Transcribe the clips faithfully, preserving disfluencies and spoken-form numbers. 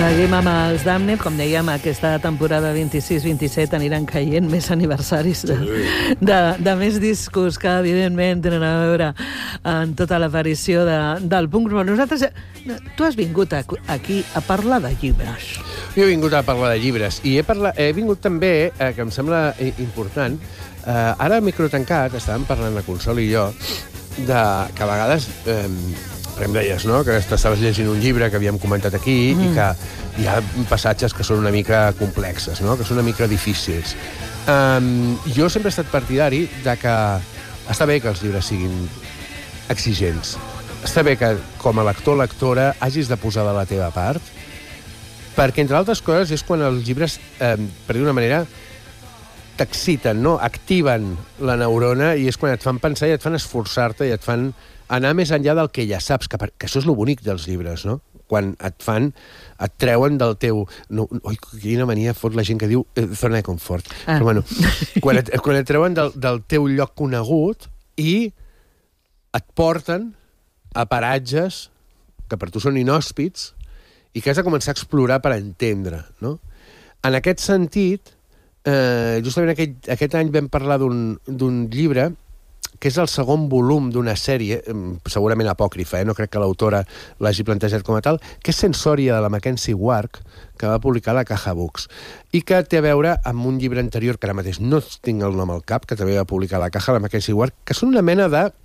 Seguim amb els Damned, com dèiem, aquesta temporada vint-i-sis vint-i-set aniran caient més aniversaris de, de, de més discos que, evidentment, tenen a veure en tota l'aparició de, del punk. Però nosaltres, tu has vingut a, aquí a parlar de llibres. Jo he vingut a parlar de llibres i he, parlat, he vingut també, eh, que em sembla important, eh, ara a micro tancat, estàvem parlant la Consol i jo, de, que a vegades... Eh, em deies, no?, que estaves llegint un llibre que havíem comentat aquí mm. i que hi ha passatges que són una mica complexes, no?, que són una mica difícils. Um, jo sempre he estat partidari de que està bé que els llibres siguin exigents. Està bé que, com a lector o lectora, hagis de posar de la teva part, perquè, entre altres coses, és quan els llibres, eh, per dir una manera, t'exciten, no?, activen la neurona i és quan et fan pensar i et fan esforçar-te i et fan anar més enllà del que ja saps, que, que això és lo bonic dels llibres, no? Quan et fan, et treuen del teu... No, oi, quina mania fot la gent que diu eh, zona de confort. Ah. Però bueno, quan et, quan et treuen del, del teu lloc conegut i et porten a paratges que per tu són inhòspits i que has de començar a explorar per entendre, no? En aquest sentit, eh, justament aquest, aquest any vam parlar d'un llibre que és el segon volum d'una sèrie, segurament apòcrifa, eh? No crec que l'autora l'hagi plantejat com a tal, que és Sensòria, de la Mackenzie Wark, que va publicar la Caja Books, i que té a veure amb un llibre anterior, que ara mateix no tinc el nom al cap, que també va publicar la Caja, la Mackenzie Wark, que són una mena de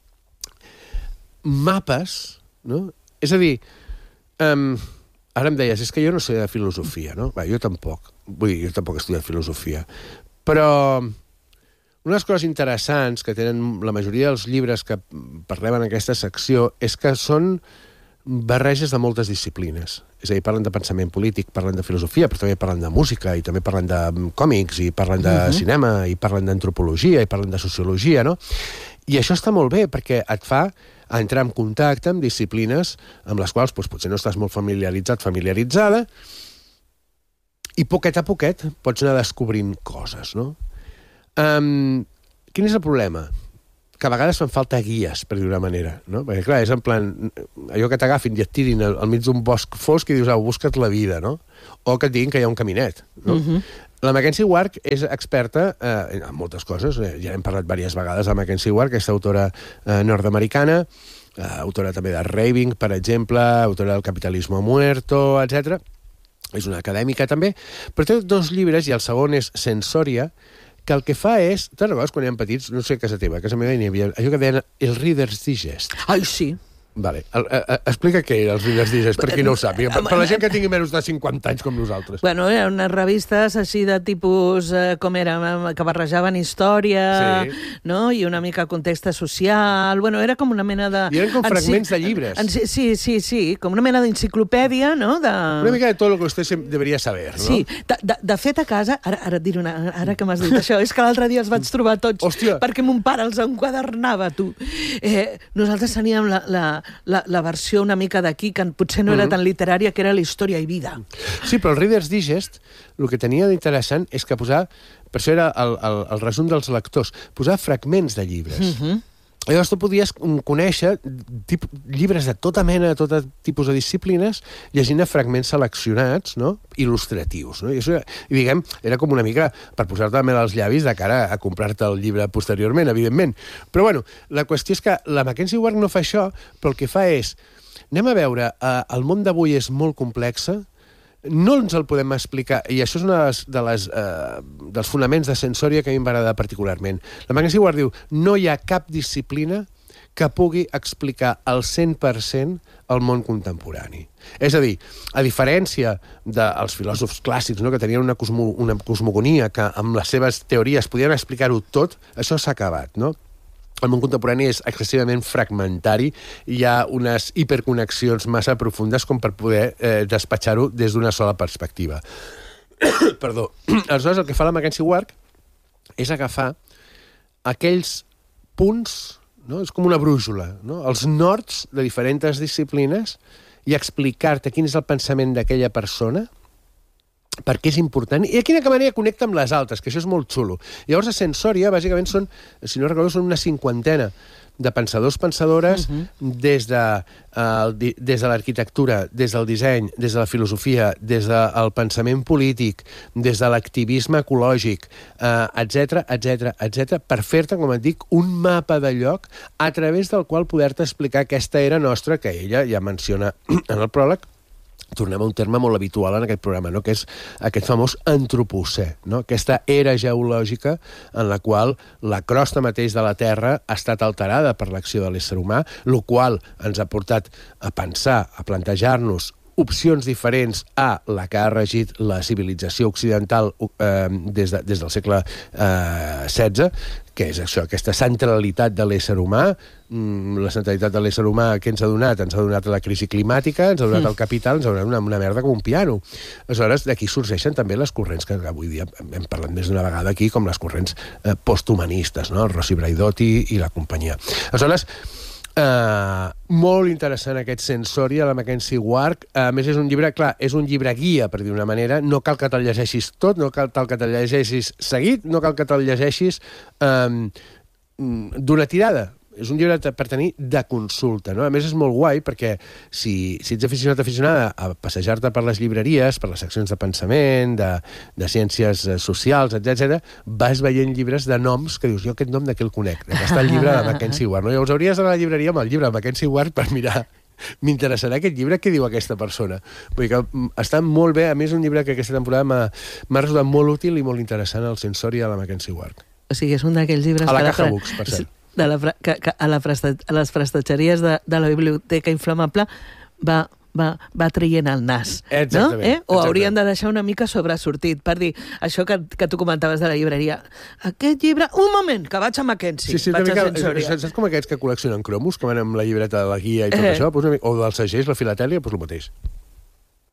mapes, no? És a dir, um, ara em deies, és que jo no sé de filosofia, no? Bé, jo tampoc, vull dir, jo tampoc he estudiat filosofia, però... Una de les coses interessants que tenen la majoria dels llibres que parlem en aquesta secció és que són barreges de moltes disciplines. És a dir, parlen de pensament polític, parlen de filosofia, però també parlen de música, i també parlen de còmics, i parlen de uh-huh. cinema, i parlen d'antropologia, i parlen de sociologia, no? I això està molt bé, perquè et fa entrar en contacte amb disciplines amb les quals doncs, potser no estàs molt familiaritzat, familiaritzada, i poquet a poquet pots anar descobrint coses, no? Um, quin és el problema? Que a vegades fan falta guies, per dir una manera, no? Perquè, clar, és en plan... Allò que t'agafin i et tirin al, al mig d'un bosc fosc i dius, au, busca't la vida, no? O que et diguin que hi ha un caminet, no? Uh-huh. La Mackenzie Wark és experta eh, en moltes coses. Ja hem parlat diverses vegades de Mackenzie Wark, aquesta autora eh, nord-americana, eh, autora també de Raving, per exemple, autora del Capitalismo Muerto, etcètera. És una acadèmica, també. Però té dos llibres, i el segon és Sensòria, que el que fa és... Te'n recordes quan érem petits? No sé, a casa teva, a casa meva hi havia allò que deien el Reader's Digest. Ai, sí. Vale. El, a, a, explica què era el Reader's Digest, per qui no ho sàpiga. Per, per la gent que tingui menys de cinquanta anys com nosaltres. Bueno, eren unes revistes així de tipus, eh, com era, que barrejaven història, sí. No? I una mica context social... Bueno, era com una mena de... I eren com fragments de llibres. En, sí, sí, sí, com una mena d'enciclopèdia, no? De... Una mica de tot el que vostè deveria saber, no? Sí. De, de, de fet, a casa... Ara, ara et diré una... Ara que m'has dit això, és que l'altre dia els vaig trobar tots. Hòstia. Perquè mon pare els enquadernava, tu. Eh, nosaltres teníem la... la La, la versió una mica d'aquí, que potser no era tan literària, que era la història i vida. Sí, però el Reader's Digest, el que tenia d'interessant és que posar, per això era el, el, el resum dels lectors, posar fragments de llibres. Uh-huh. Llavors tu podies conèixer tip, llibres de tota mena, de tot tipus de disciplines, llegint fragments seleccionats, no?, il·lustratius. No? I això, i diguem, era com una mica per posar-te la mel als llavis de cara a comprar-te el llibre posteriorment, evidentment. Però, bueno, la qüestió és que la Mackenzie Wark no fa això, però el que fa és... Anem a veure, eh, el món d'avui és molt complex, no ens el podem explicar, i això és un de les, de les, eh, dels fonaments de Sensòria que a mi m'agrada particularment. La Mackenzie Wark diu, no hi ha cap disciplina que pugui explicar al cent per cent el món contemporani. És a dir, a diferència dels filòsofs clàssics, no?, que tenien una, cosmo, una cosmogonia que amb les seves teories podien explicar-ho tot, això s'ha acabat, no? El món contemporani és excessivament fragmentari, hi ha unes hiperconnexions massa profundes com per poder eh, despatxar-ho des d'una sola perspectiva. Perdó. Aleshores, el que fa la Mackenzie Wark és agafar aquells punts, no? És com una brújula, no? Els nords de diferents disciplines i explicar-te quin és el pensament d'aquella persona, per què és important, i de quina manera connecta amb les altres, que això és molt xulo. Llavors, a Sensòria, bàsicament, són, si no recordo, són una cinquantena de pensadors, pensadores, uh -huh. des de, uh, des de l'arquitectura, des del disseny, des de la filosofia, des del pensament polític, des de l'activisme ecològic, uh, etcètera, etcètera, etcètera, per fer-te, com et dic, un mapa de lloc a través del qual poder-te explicar aquesta era nostra, que ella ja menciona en el pròleg. Tornem a un terme molt habitual en aquest programa, no? Que és aquest famós antropocè, no? Aquesta era geològica en la qual la crosta mateix de la Terra ha estat alterada per l'acció de l'ésser humà, el qual ens ha portat a pensar, a plantejar-nos opcions diferents a la que ha regit la civilització occidental eh, des, de, des del segle eh, setze, que és això, aquesta centralitat de l'ésser humà. La centralitat de l'ésser humà, què ens ha donat? Ens ha donat la crisi climàtica, ens ha donat el capital, ens ha donat una, una merda com un piano. Aleshores, d'aquí sorgeixen també les corrents que avui dia hem parlat més d'una vegada aquí, com les corrents eh, posthumanistes, no? El Rossi Braidotti i la companyia. Aleshores, Uh, molt interessant aquest Sensori a la Mackenzie Ward. A més, és un llibre, clar, és un llibre guia, per dir una manera. No cal que te'l llegeixis tot, no cal que te'l llegeixis seguit, no cal que te'l llegeixis um, d'una tirada. És un llibre per tenir de consulta, no? A més, és molt guai perquè si, si ets aficionat aficionada a passejar-te per les llibreries, per les seccions de pensament, de, de ciències socials, etcètera, vas veient llibres de noms que dius, jo aquest nom de què el conec? Que està el llibre de Mackenzie Ward, no? Llavors hauries d'anar a la llibreria amb el llibre de Mackenzie Ward per mirar, m'interessarà aquest llibre, què diu aquesta persona? Vull dir que està molt bé, a més, un llibre que aquesta temporada m'ha resultat molt útil i molt interessant, el Sensori a la Mackenzie Ward. O sigui, és un d'aquells llibres... A la Caja Books, per cert. De la, que, que a, la presta, a les prestatgeries de, de la biblioteca inflamable va, va, va traient el nas. Exactament. No? Eh? O exactament. haurien de deixar una mica sobresortit per dir això que, que tu comentaves de la llibreria. Aquest llibre... Un moment, que vaig a Mackenzie. Sí, sí, vaig mica, a Sensori. saps com aquests que col·leccionen cromos, que van amb la llibreta de la guia i tot eh. això? Pues, o dels segells, la filatèlia, doncs el mateix.